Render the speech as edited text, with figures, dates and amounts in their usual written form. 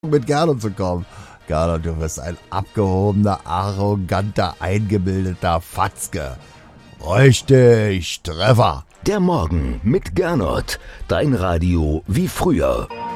mit Gernot zu kommen. Gernot, du bist ein abgehobener, arroganter, eingebildeter Fatzke. Richtig, Treffer. Der Morgen mit Gernot. Dein Radio wie früher.